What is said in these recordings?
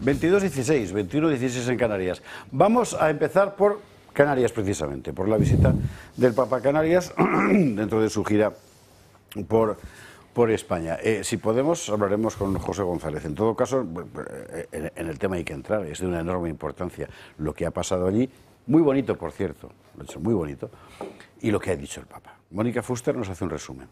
22-16, 21-16 en Canarias. Vamos a empezar por Canarias precisamente, por la visita del Papa a Canarias dentro de su gira por España. Si podemos, hablaremos con José González. En todo caso, en el tema hay que entrar, es de una enorme importancia lo que ha pasado allí. Muy bonito, por cierto, lo he dicho, muy bonito, y lo que ha dicho el Papa. Mónica Fuster nos hace un resumen.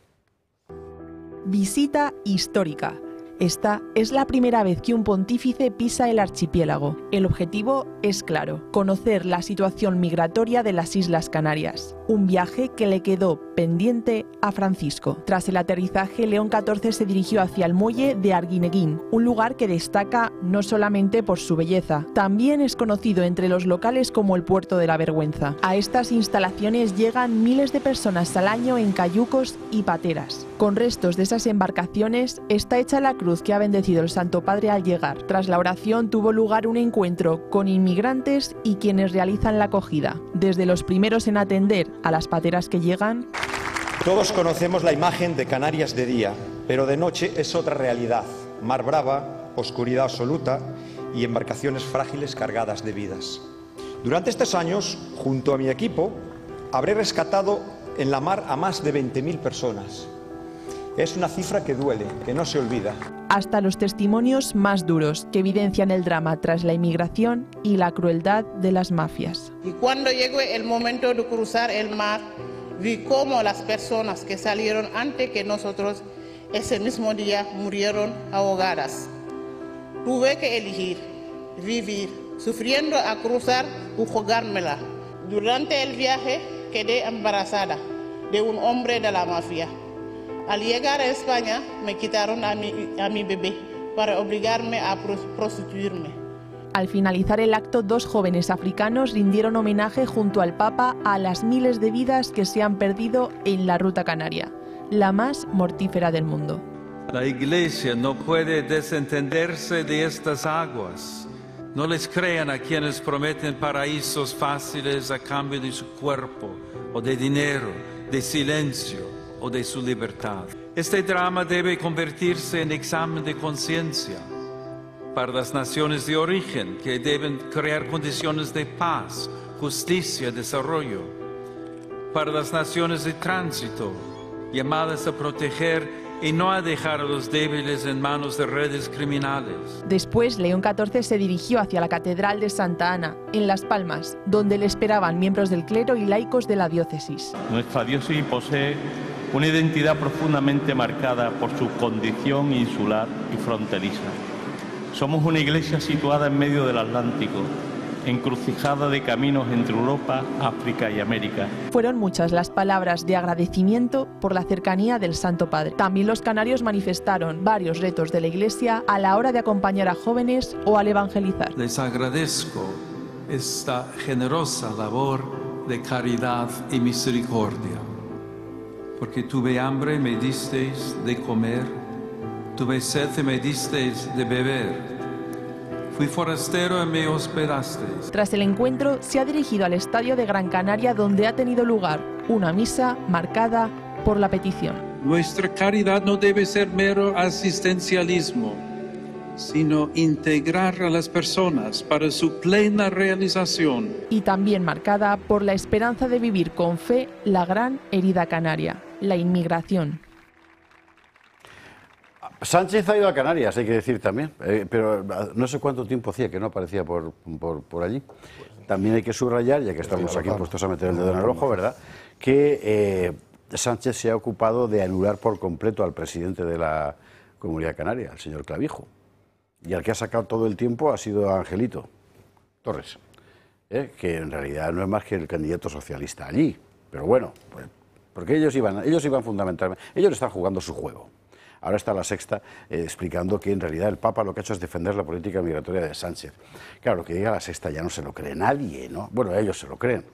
Visita histórica. Esta es la primera vez que un pontífice pisa el archipiélago. El objetivo es claro, conocer la situación migratoria de las Islas Canarias. Un viaje que le quedó pendiente a Francisco. Tras el aterrizaje, León XIV se dirigió hacia el muelle de Arguineguín, un lugar que destaca no solamente por su belleza, también es conocido entre los locales como el Puerto de la Vergüenza. A estas instalaciones llegan miles de personas al año en cayucos y pateras. Con restos de esas embarcaciones está hecha la cruz que ha bendecido el Santo Padre al llegar. Tras la oración tuvo lugar un encuentro con inmigrantes y quienes realizan la acogida. Desde los primeros en atender a las pateras que llegan. Todos conocemos la imagen de Canarias de día, pero de noche es otra realidad. Mar brava, oscuridad absoluta y embarcaciones frágiles cargadas de vidas. Durante estos años, junto a mi equipo, habré rescatado en la mar a más de 20.000 personas. Es una cifra que duele, que no se olvida. Hasta los testimonios más duros que evidencian el drama tras la inmigración y la crueldad de las mafias. Y cuando llegó el momento de cruzar el mar, vi cómo las personas que salieron antes que nosotros ese mismo día murieron ahogadas. Tuve que elegir vivir, sufriendo a cruzar o jugármela. Durante el viaje quedé embarazada de un hombre de la mafia. Al llegar a España me quitaron a mi bebé para obligarme a prostituirme. Al finalizar el acto, 2 jóvenes africanos rindieron homenaje junto al Papa a las miles de vidas que se han perdido en la ruta canaria, la más mortífera del mundo. La Iglesia no puede desentenderse de estas aguas. No les crean a quienes prometen paraísos fáciles a cambio de su cuerpo o de dinero, de silencio o de su libertad. Este drama debe convertirse en examen de conciencia para las naciones de origen, que deben crear condiciones de paz, justicia y desarrollo. Para las naciones de tránsito, llamadas a proteger y no a dejar a los débiles en manos de redes criminales. Después, León XIV se dirigió hacia la Catedral de Santa Ana, en Las Palmas, donde le esperaban miembros del clero y laicos de la diócesis. Nuestra diócesis posee una identidad profundamente marcada por su condición insular y fronteriza. Somos una iglesia situada en medio del Atlántico, encrucijada de caminos entre Europa, África y América. Fueron muchas las palabras de agradecimiento por la cercanía del Santo Padre. También los canarios manifestaron varios retos de la Iglesia a la hora de acompañar a jóvenes o al evangelizar. Les agradezco esta generosa labor de caridad y misericordia, porque tuve hambre y me disteis de comer, tuve sed y me disteis de beber. Fui forastero y me hospedasteis. Tras el encuentro, se ha dirigido al estadio de Gran Canaria, donde ha tenido lugar una misa marcada por la petición. Nuestra caridad no debe ser mero asistencialismo, sino integrar a las personas para su plena realización. Y también marcada por la esperanza de vivir con fe la gran herida canaria, la inmigración. Sánchez ha ido a Canarias, hay que decir también, pero no sé cuánto tiempo hacía que no aparecía por allí. También hay que subrayar, ya que estamos aquí puestos a meter el dedo en el ojo, ¿verdad?, que Sánchez se ha ocupado de anular por completo al presidente de la Comunidad Canaria, el señor Clavijo. Y al que ha sacado todo el tiempo ha sido Angelito Torres, que en realidad no es más que el candidato socialista allí. Pero bueno, pues, porque ellos iban fundamentalmente, ellos están jugando su juego. Ahora está La Sexta explicando que en realidad el Papa lo que ha hecho es defender la política migratoria de Sánchez. Claro, lo que diga La Sexta ya no se lo cree nadie, ¿no? Bueno, ellos se lo creen.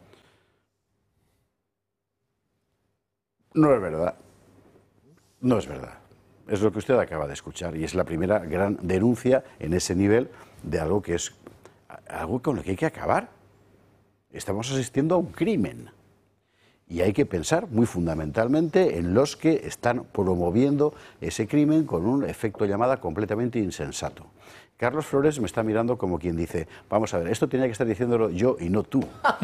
No es verdad. No es verdad. Es lo que usted acaba de escuchar y es la primera gran denuncia en ese nivel de algo que es algo con lo que hay que acabar. Estamos asistiendo a un crimen. Y hay que pensar muy fundamentalmente en los que están promoviendo ese crimen con un efecto llamada completamente insensato. Carlos Flores me está mirando como quien dice, vamos a ver, esto tenía que estar diciéndolo yo y no tú.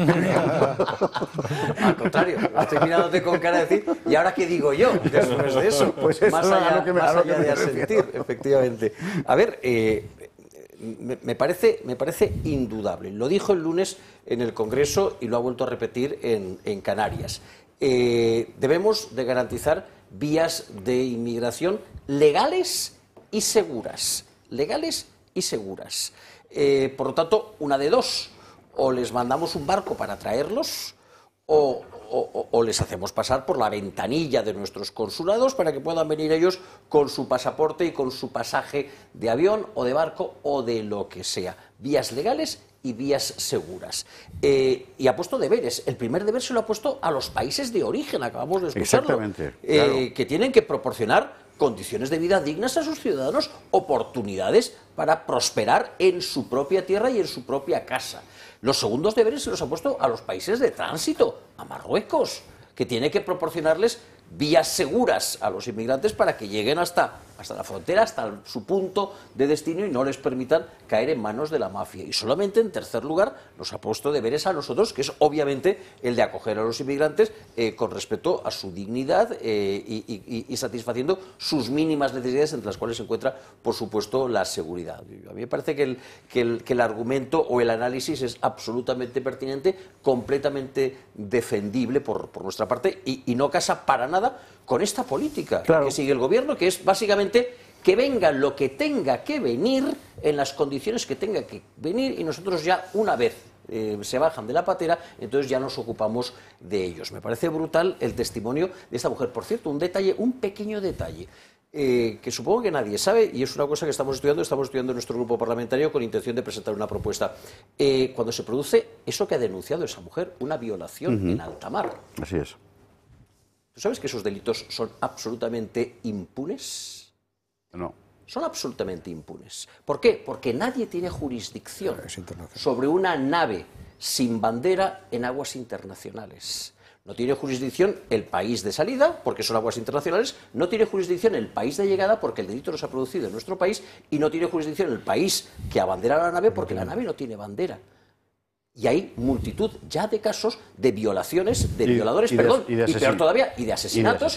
Al contrario, estoy mirándote con cara de decir, ¿y ahora qué digo yo después de eso? Pues eso más allá de asentir, efectivamente. A ver, me parece indudable. Lo dijo el lunes en el Congreso y lo ha vuelto a repetir en Canarias. Debemos de garantizar vías de inmigración legales y seguras. Legales y seguras. Por lo tanto, una de dos. O les mandamos un barco para traerlos o les hacemos pasar por la ventanilla de nuestros consulados para que puedan venir ellos con su pasaporte y con su pasaje de avión o de barco o de lo que sea. Vías legales y vías seguras. Y ha puesto deberes. El primer deber se lo ha puesto a los países de origen, acabamos de escucharlo. Exactamente, claro. Que tienen que proporcionar condiciones de vida dignas a sus ciudadanos, oportunidades para prosperar en su propia tierra y en su propia casa. Los segundos deberes se los ha puesto a los países de tránsito, a Marruecos, que tiene que proporcionarles vías seguras a los inmigrantes para que lleguen hasta la frontera, hasta su punto de destino y no les permitan caer en manos de la mafia. Y solamente en tercer lugar nos ha puesto deberes a nosotros, que es obviamente el de acoger a los inmigrantes con respeto a su dignidad y satisfaciendo sus mínimas necesidades, entre las cuales se encuentra, por supuesto, la seguridad. A mí me parece que el argumento o el análisis es absolutamente pertinente, completamente defendible por nuestra parte y no casa para nada con esta política que sigue el gobierno, que es básicamente que venga lo que tenga que venir en las condiciones que tenga que venir y nosotros ya una vez se bajan de la patera, entonces ya nos ocupamos de ellos. Me parece brutal el testimonio de esta mujer. Por cierto, un pequeño detalle que supongo que nadie sabe y es una cosa que estamos estudiando en nuestro grupo parlamentario con intención de presentar una propuesta. Cuando se produce eso que ha denunciado esa mujer, una violación en alta mar. Así es. ¿Tú sabes que esos delitos son absolutamente impunes? No. Son absolutamente impunes. ¿Por qué? Porque nadie tiene jurisdicción sobre una nave sin bandera en aguas internacionales. No tiene jurisdicción el país de salida, porque son aguas internacionales, no tiene jurisdicción el país de llegada, porque el delito no se ha producido en nuestro país, y no tiene jurisdicción el país que abandera la nave, porque la nave no tiene bandera. Y hay multitud ya de casos de violaciones, de violadores, perdón, y peor todavía, y de asesinatos,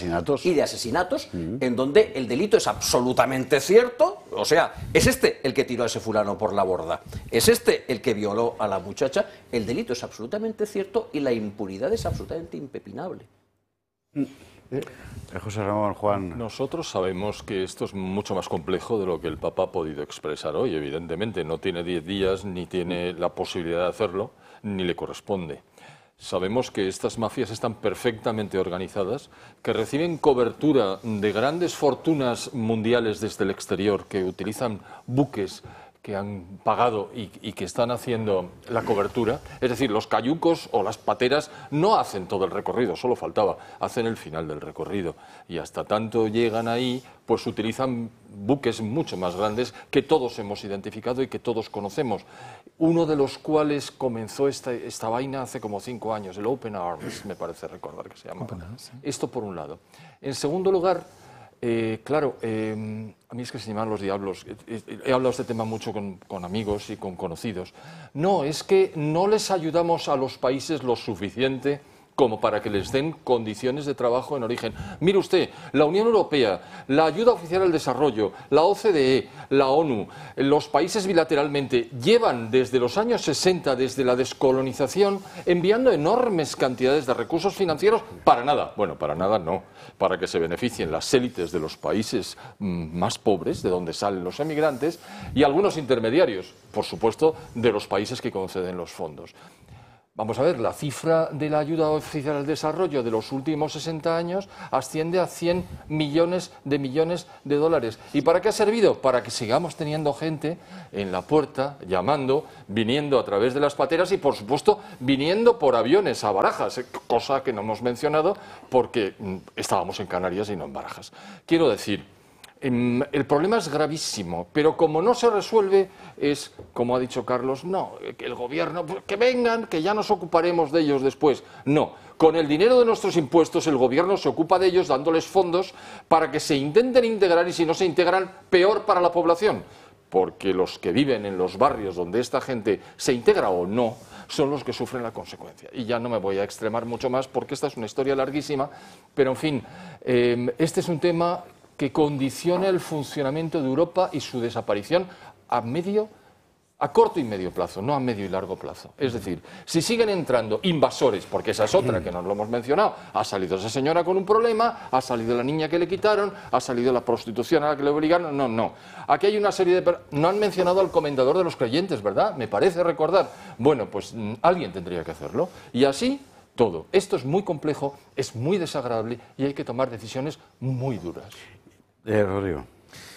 en donde el delito es absolutamente cierto, o sea, es este el que tiró a ese fulano por la borda, es este el que violó a la muchacha, el delito es absolutamente cierto y la impunidad es absolutamente impepinable. José Ramón, Juan. Nosotros sabemos que esto es mucho más complejo de lo que el Papa ha podido expresar hoy, evidentemente. No tiene 10 días, ni tiene la posibilidad de hacerlo, ni le corresponde. Sabemos que estas mafias están perfectamente organizadas, que reciben cobertura de grandes fortunas mundiales desde el exterior, que utilizan buques que han pagado y que están haciendo la cobertura. Es decir, los cayucos o las pateras no hacen todo el recorrido, solo faltaba, hacen el final del recorrido. Y hasta tanto llegan ahí, pues utilizan buques mucho más grandes que todos hemos identificado y que todos conocemos. Uno de los cuales comenzó esta vaina hace como 5 años, el Open Arms, me parece recordar que se llama. Esto por un lado. En segundo lugar, claro, a mí es que se llaman los diablos. He hablado de este tema mucho con amigos y con conocidos. No, es que no les ayudamos a los países lo suficiente como para que les den condiciones de trabajo en origen. Mire usted, la Unión Europea, la ayuda oficial al desarrollo, la OCDE, la ONU, los países bilateralmente llevan desde los años 60, desde la descolonización, enviando enormes cantidades de recursos financieros para nada. Bueno, para nada no, para que se beneficien las élites de los países más pobres, de donde salen los emigrantes, y algunos intermediarios, por supuesto, de los países que conceden los fondos. Vamos a ver, la cifra de la ayuda oficial al desarrollo de los últimos 60 años asciende a 100 millones de dólares. ¿Y para qué ha servido? Para que sigamos teniendo gente en la puerta, llamando, viniendo a través de las pateras y, por supuesto, viniendo por aviones a Barajas, cosa que no hemos mencionado porque estábamos en Canarias y no en Barajas. Quiero decir, el problema es gravísimo, pero como no se resuelve, es, como ha dicho Carlos, no, que el gobierno, que vengan, que ya nos ocuparemos de ellos después. No, Con el dinero de nuestros impuestos el gobierno se ocupa de ellos dándoles fondos para que se intenten integrar y si no se integran, peor para la población. Porque los que viven en los barrios donde esta gente se integra o no, son los que sufren la consecuencia. Y ya no me voy a extremar mucho más porque esta es una historia larguísima, pero en fin, este es un tema que condiciona el funcionamiento de Europa y su desaparición a corto y medio plazo, no a medio y largo plazo. Es decir, si siguen entrando invasores, porque esa es otra que no lo hemos mencionado, ha salido esa señora con un problema, ha salido la niña que le quitaron, ha salido la prostitución a la que le obligaron, no. Aquí hay una serie de... No han mencionado al comendador de los creyentes, ¿verdad? Me parece recordar. Bueno, pues alguien tendría que hacerlo. Y así todo. Esto es muy complejo, es muy desagradable y hay que tomar decisiones muy duras. Rodrigo.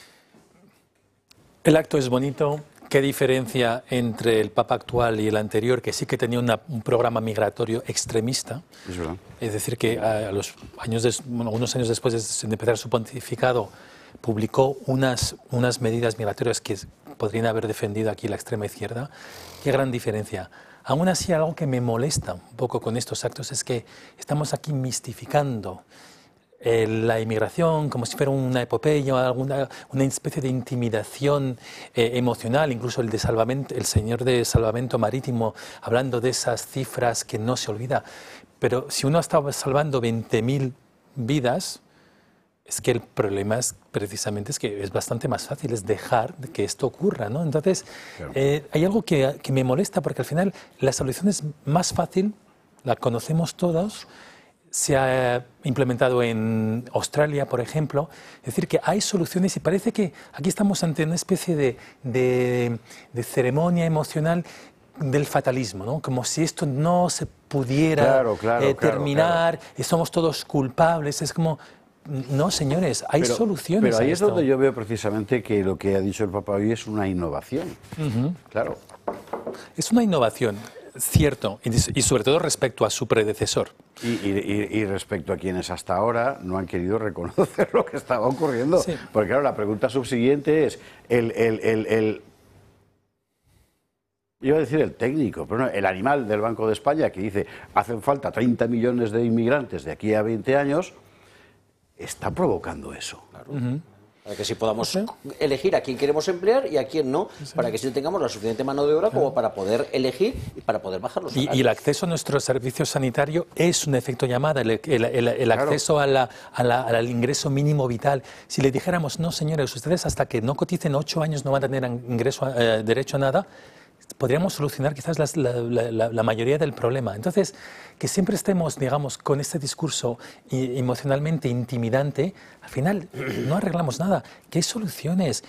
El acto es bonito. ¿Qué diferencia entre el Papa actual y el anterior, que sí que tenía un programa migratorio extremista? Es verdad. Es decir, que unos años después de empezar su pontificado, publicó unas medidas migratorias que podrían haber defendido aquí la extrema izquierda. Qué gran diferencia. Aún así, algo que me molesta un poco con estos actos es que estamos aquí mistificando la inmigración como si fuera una epopeya, una especie de intimidación emocional, incluso el señor de Salvamento Marítimo hablando de esas cifras que no se olvida. Pero si uno está salvando 20.000 vidas, es que el problema es precisamente que es bastante más fácil, es dejar que esto ocurra, ¿no? Entonces, claro. Hay algo que me molesta porque al final la solución es más fácil, la conocemos todos. Se ha implementado en Australia, por ejemplo. Es decir, que hay soluciones y parece que aquí estamos ante una especie de ceremonia emocional del fatalismo, ¿no? Como si esto no se pudiera terminar, y somos todos culpables. Es como, no, señores, hay soluciones. Pero ahí es donde yo veo precisamente que lo que ha dicho el Papa hoy es una innovación. Claro. Es una innovación. Cierto, y sobre todo respecto a su predecesor. Y respecto a quienes hasta ahora no han querido reconocer lo que estaba ocurriendo. Sí. Porque claro, la pregunta subsiguiente es, iba a decir el técnico, pero no, el animal del Banco de España que dice hacen falta 30 millones de inmigrantes de aquí a 20 años, está provocando eso. Claro. Para que sí podamos elegir a quién queremos emplear y a quién no, para que sí tengamos la suficiente mano de obra como para poder elegir y para poder bajar los salarios. Y el acceso a nuestro servicio sanitario es un efecto llamada, el acceso al ingreso mínimo vital. Si le dijéramos, no señores, ustedes hasta que no coticen 8 años no van a tener derecho a nada, podríamos solucionar quizás la mayoría del problema. Entonces, que siempre estemos, digamos, con este discurso emocionalmente intimidante, al final no arreglamos nada. ¿Qué soluciones?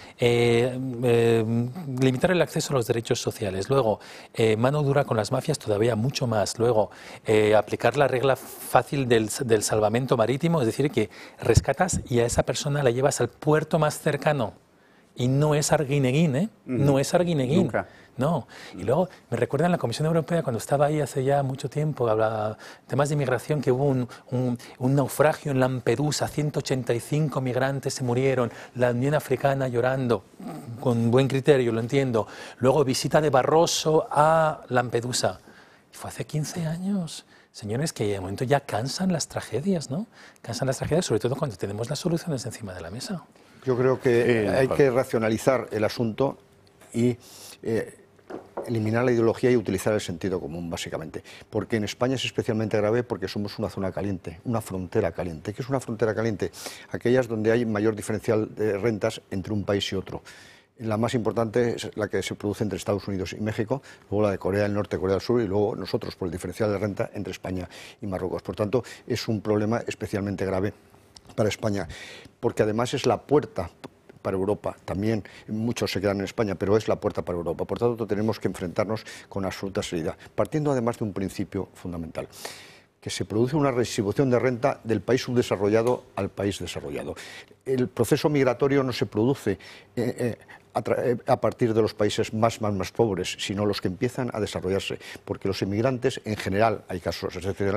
Limitar el acceso a los derechos sociales. Luego, mano dura con las mafias todavía mucho más. Luego, aplicar la regla fácil del salvamento marítimo, es decir, que rescatas y a esa persona la llevas al puerto más cercano. Y no es Arguineguín, ¿eh? No es Arguineguín. Nunca. No. Y luego me recuerda en la Comisión Europea, cuando estaba ahí hace ya mucho tiempo, hablaba temas de inmigración, que hubo un naufragio en Lampedusa, 185 migrantes se murieron, la Unión Africana llorando, con buen criterio, lo entiendo. Luego visita de Barroso a Lampedusa. Y fue hace 15 años. Señores, que de momento ya cansan las tragedias, ¿no? Cansan las tragedias, sobre todo cuando tenemos las soluciones encima de la mesa. Yo creo que hay que racionalizar el asunto y eliminar la ideología y utilizar el sentido común, básicamente. Porque en España es especialmente grave porque somos una zona caliente, una frontera caliente. ¿Qué es una frontera caliente? Aquellas donde hay mayor diferencial de rentas entre un país y otro. La más importante es la que se produce entre Estados Unidos y México, luego la de Corea del Norte, Corea del Sur, y luego nosotros por el diferencial de renta entre España y Marruecos. Por tanto, es un problema especialmente grave para España, porque además es la puerta para Europa. También muchos se quedan en España, pero es la puerta para Europa. Por tanto, tenemos que enfrentarnos con absoluta seriedad, partiendo además de un principio fundamental, que se produce una redistribución de renta del país subdesarrollado al país desarrollado. El proceso migratorio no se produce a partir de los países más pobres, sino los que empiezan a desarrollarse, porque los inmigrantes, en general, hay casos excepcionales,